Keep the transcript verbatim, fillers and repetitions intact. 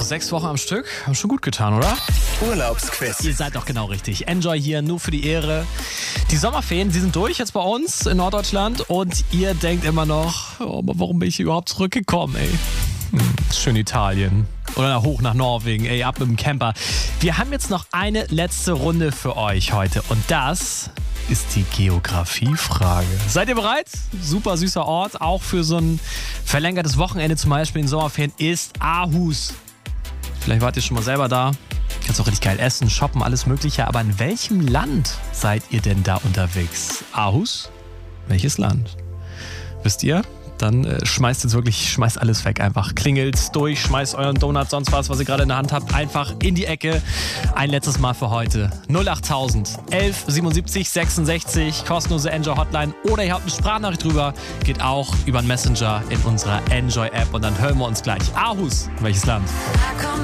so sechs Wochen am Stück haben schon gut getan, oder? Urlaubsquiz. Ihr seid doch genau richtig. Enjoy hier, nur für die Ehre. Die Sommerferien, die sind durch jetzt bei uns in Norddeutschland und ihr denkt immer noch, oh, aber warum bin ich hier überhaupt zurückgekommen, ey? Hm, schön Italien. Oder hoch nach Norwegen, ey, ab mit dem Camper. Wir haben jetzt noch eine letzte Runde für euch heute und das ist die Geografiefrage. Seid ihr bereit? Super süßer Ort, auch für so ein verlängertes Wochenende, zum Beispiel in den Sommerferien, ist Aarhus. Vielleicht wart ihr schon mal selber da. Kannst auch richtig geil essen, shoppen, alles mögliche. Aber in welchem Land seid ihr denn da unterwegs? Aarhus? Welches Land? Wisst ihr? Dann äh, schmeißt jetzt wirklich, schmeißt alles weg einfach. Klingelt durch, schmeißt euren Donut, sonst was, was ihr gerade in der Hand habt, einfach in die Ecke. Ein letztes Mal für heute. null achttausend elf siebenundsiebzig sechsundsechzig, kostenlose Enjoy Hotline. Oder ihr habt eine Sprachnachricht drüber, geht auch über den Messenger in unserer Enjoy App. Und dann hören wir uns gleich. Aarhus, welches Land?